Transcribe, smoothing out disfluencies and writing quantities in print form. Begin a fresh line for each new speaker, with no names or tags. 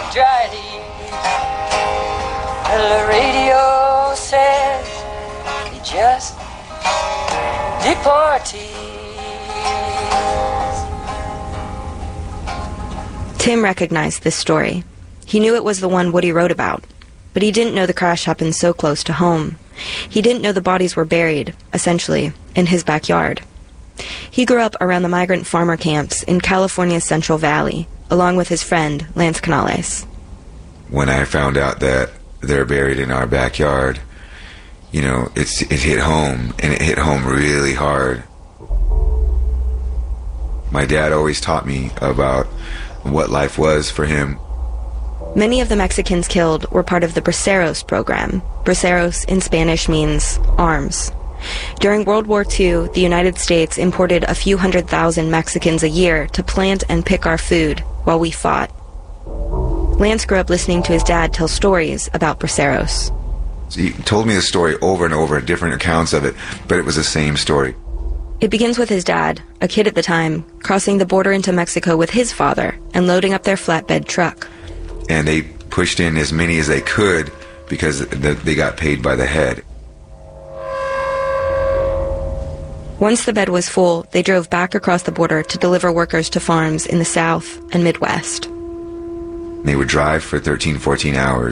dried heat. The radio says he just departed.
Tim recognized this story. He knew it was the one Woody wrote about, but he didn't know the crash happened so close to home. He didn't know the bodies were buried, essentially, in his backyard. He grew up around the migrant farmer camps in California's Central Valley, along with his friend, Lance Canales.
When I found out that they're buried in our backyard, you know, it hit home, and it hit home really hard. My dad always taught me about what life was for him.
Many of the Mexicans killed were part of the Braceros program. Braceros in Spanish means arms. During World War II, the United States imported a few 100,000 Mexicans a year to plant and pick our food while we fought. Lance grew up listening to his dad tell stories about Braceros.
So he told me the story over and over, different accounts of it, but it was the same story.
It begins with his dad, a kid at the time, crossing the border into Mexico with his father and loading up their flatbed truck.
And they pushed in as many as they could because they got paid by the head.
Once the bed was full, they drove back across the border to deliver workers to farms in the South and Midwest.
They would drive for 13, 14 hours.